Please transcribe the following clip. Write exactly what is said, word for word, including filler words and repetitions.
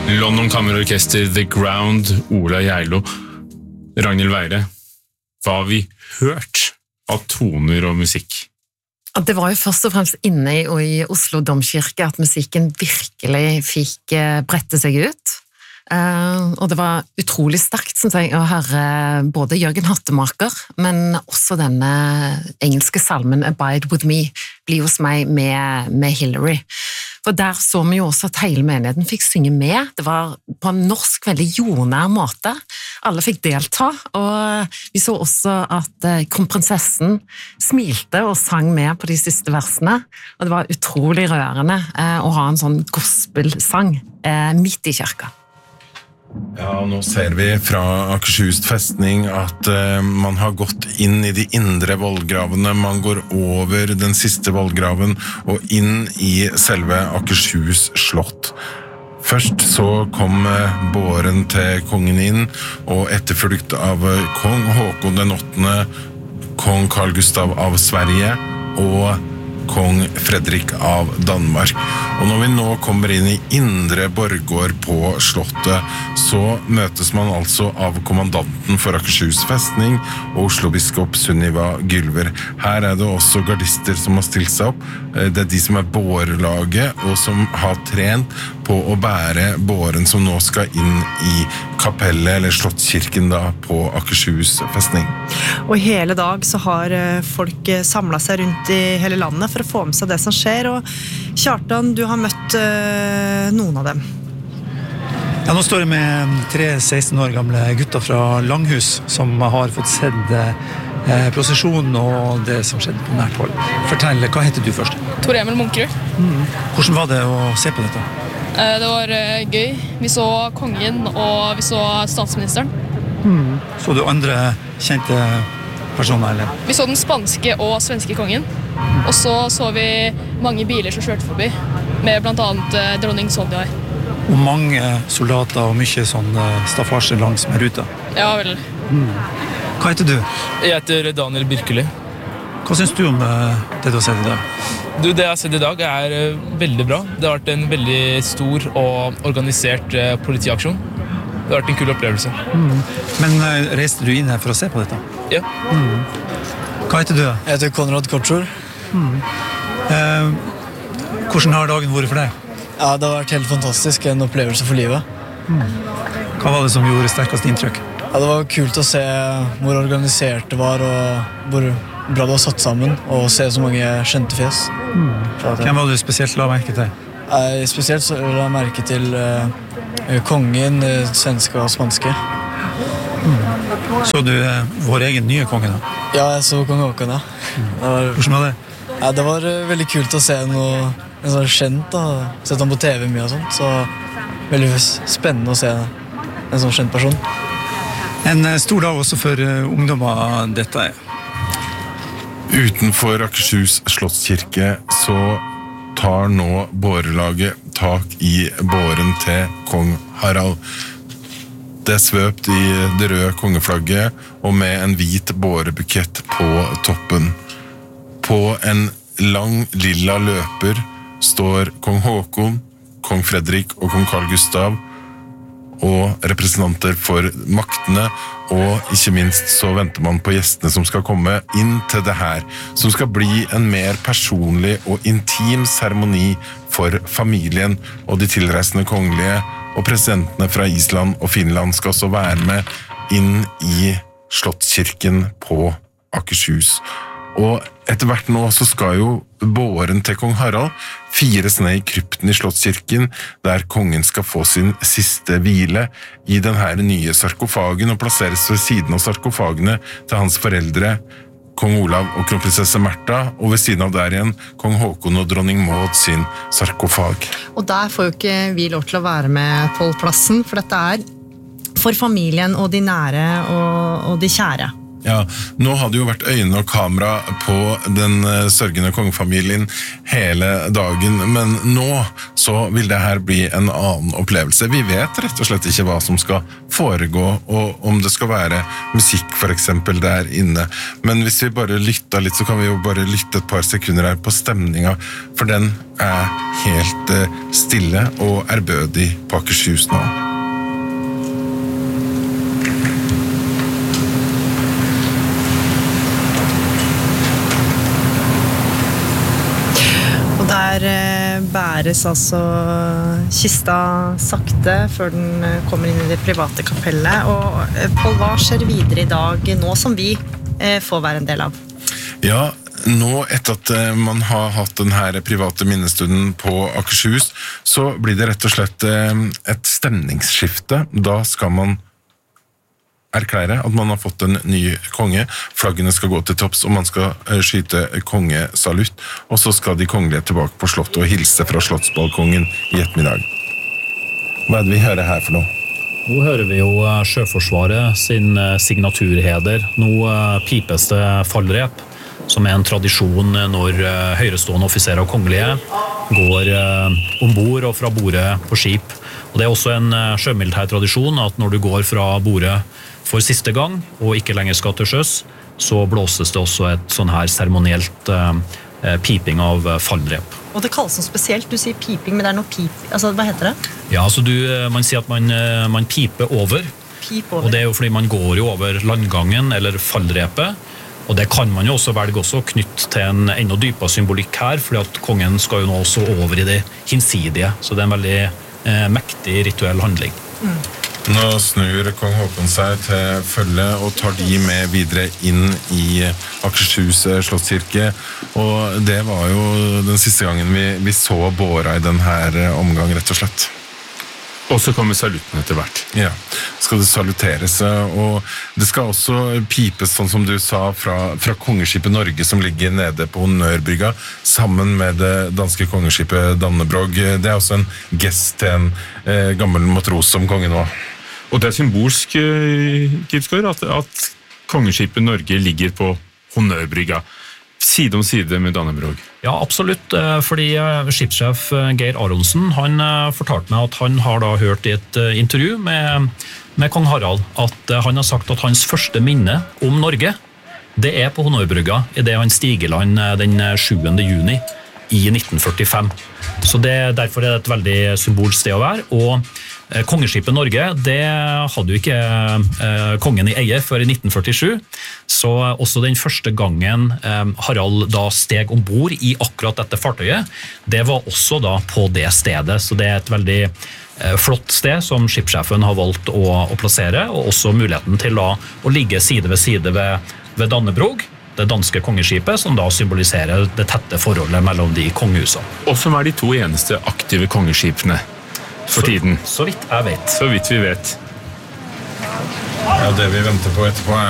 London Kammerorkester, The Ground, Ola Geilo, Ragnhild Weire. Hva har vi hørt av toner og musikk? Det var jo først og fremst inne i, i Oslo Domkirke at musikken virkelig fikk brette seg ut. Uh, og det var utrolig sterkt, synes jeg, å høre både Jørgen Hattemaker, men også denne engelske salmen Abide With Me, Bli hos meg med, med Hillary. For der så vi jo også at hele menigheten fikk synge med. Det var på en norsk veldig jordnær måte. Alle fikk delta, og vi så også at kronprinsessen smilte og sang med på de siste versene. Og det var utrolig rørende uh, å ha en sånn gospelsang uh, midt i kirka. Ja, nå ser vi fra Akershus festning at uh, man har gått inn i de indre vollgravene. Man går over den siste vollgraven og inn i selve Akershus slott. Først så kom uh, båren til kongen inn, og etterfulgt av uh, kong Håkon den åttende, kong Carl Gustav av Sverige og kong Fredrik av Danmark. Og når vi nå kommer inn i indre borggård på slottet, så møtes man altså av kommandanten for Akershus festning og Oslo-biskop Sunniva Gylver. Her er det også gardister som har stilt seg opp. Det er de som er bårlaget og som har trent på å bære båren som nå skal inn i kapellet eller slottskirken da på Akershus festning. Og hele dag så har folk samlet seg rundt i hele landet for å få med seg det som skjer, og Kjartan, du har møtt uh, noen av dem. Ja, nå står jeg med tre seksten år gamle gutter fra Langhus som har fått sett eh, prosesjonen og det som skjedde på nært hold. Fortell, hva heter du først? Tor Emil Munkerud. Mm. Hvordan var det å se på dette? Eh, det var eh, gøy. Vi så kongen og vi så statsministeren. Mm. Så du andre kjente personer, eller? Vi så den spanske og svenske kongen. Og så så vi mange biler som kjørte forbi, med blant annet eh, dronning Sonja. Og mange soldater og mye sånn staffasje langs med ruta. Ja vel. Mm. Hva heter du? Jeg heter Daniel Birkeli. Hva synes du om det du har sett i dag? Du, det jeg har sett i dag er veldig bra. Det har vært en veldig stor og organisert politiaksjon. Det har vært en kul opplevelse. Mm. Men reiste du inn her for å se på dette? Ja. Mm. Hva heter du da? Jeg heter Konrad Kortsjord. Mm. Eh, hvordan har dagen vært for deg? Ja, det har vært helt fantastisk, en opplevelse for livet. Mm. Hva var det som gjorde sterkest inntrykk? Ja, det var kult å se hvor organisert det var, og hvor bra det var satt sammen, og se så mange kjente fjes. Mm. Hvem var du spesielt la merke til? Jeg, spesielt så la jeg merke til uh, kongen, uh, svenske og spanske. Mm. Så du uh, vår egen nye konge da? Ja, jeg så kong Håkon, ja. Mm. Det var... Hvordan var det? Ja, det var uh, veldig kult å se noe en sånn kjent da, sett han på T V mye og sånt, så veldig spennende å se en sånn kjent person. En stor dag også for ungdommer dette er. Utenfor Akershus slottskirke så tar nå bårelaget tak i båren til kong Harald. Det er svøpt i det røde kongeflagget og med en hvit bårebukett på toppen. På en lang lilla løper står kong Håkon, kong Fredrik og kong Carl Gustav og representanter for maktene, og ikke minst så venter man på gjestene som skal komme inn til det her, som skal bli en mer personlig og intim seremoni for familien og de tilreisende kongelige, og presidentene fra Island og Finland skal også være med inn i slottskirken på Akershus. Og etter hvert nå så skal jo båren til kong Harald fires ned i krypten i slottskirken, der kongen skal få sin siste hvile i denne nye sarkofagen og plasseres ved siden av sarkofagene til hans foreldre, kong Olav og kronprinsesse Märtha, og ved siden av der igjen kong Håkon og dronning Maud sin sarkofag. Og der får jo ikke vi lov til å være med på plassen, for dette er for familien og de nære og, og de kjære. Ja, nå har det jo vært øyne og kamera på den sørgende kongefamilien hele dagen, men nå så vil det her bli en annen opplevelse. Vi vet rett og slett ikke hva som skal foregå, og om det skal være musikk for eksempel der inne. Men hvis vi bare lytter litt, så kan vi jo bare lytte et par sekunder her på stemninga, for den er helt stille og ærbødig på Akershus nå. Der bæres altså kista sakte før den kommer inn i det private kapellet. Og Pål, hva skjer videre i dag, nå som vi får være en del av? Ja, nå etter at man har hatt denne private minnestunden på Akershus, så blir det rett og slett et stemningsskifte. Da skal man erklære at man har fått en ny konge, flaggene skal gå til topps, og man skal skyte kongesalutt, og så skal de kongelige tilbake på slottet og hilse fra slottsbalkongen i ettermiddag. Hva er det vi hører her for noe? Nå hører vi jo Sjøforsvaret sin signaturheder. Nå pipes det fallrep, som er en tradisjon når høyrestående offiserer og kongelige går ombord og fra bordet på skip. Og det er også en sjømilitær tradisjon at når du går fra bordet for siste gang, og ikke lenger skal til sjøs, så blåses det også et sånn her seremonielt eh, piping av fallrep. Og det kalles noe spesielt, du sier piping, men det er noe pip, altså hva heter det? Ja, altså du, man sier at man, man piper over, Pip over. Og det er jo fordi man går jo over landgangen eller fallrepet, og det kan man jo også velge også knytt til en enda dypere symbolikk her, fordi at kongen skal jo nå også over i det hinsidige, så det er en veldig eh, mektig rituell handling. Mm. Nå snur kong Håkon seg til følge og tar de med videre inn i Akershus slottskirke, og det var jo den siste gangen vi, vi så båra i denne omgang, rett og slett. Og så kommer salutten etter hvert. Ja, skal det saluteres, og det skal også pipes, sånn som du sa, fra, fra kongeskipet Norge som ligger nede på Honnørbrygga, sammen med det danske kongeskipet Dannebrog. Det er også en gest til en eh, gammel matros som kongen var. Og det er symbolsk, Kipsgaard, at, at kongeskipet Norge ligger på Honnørbrygga, side om side med Dannebrog. Ja, absolutt, fordi skipssjef Geir Aronsen, han fortalte meg at han har da hørt i et intervju med, med kong Harald, at han har sagt at hans første minne om Norge, det er på Honnørbrygga, i det han stiger land den sjuende juni i nitten førtifem. Så det, derfor er det et veldig symbolsk sted å være, og kongeskipet Norge, det hadde jo ikke eh, kongen i eie før i nitten førtisju, så også den første gangen eh, Harald da steg ombord i akkurat dette fartøyet, det var også da på det stedet, så det er et veldig eh, flott sted som skipssjefen har valgt å, å plassere, og også muligheten til da, å ligge side ved side ved, ved Dannebrog, det danske kongeskipet, som da symboliserer det tette forholdet mellom de kongehusene. Og som er de to eneste aktive kongeskipene for tiden. Så, så vidt jeg vet. Så vidt vi vet. Ja, det vi venter på etterpå er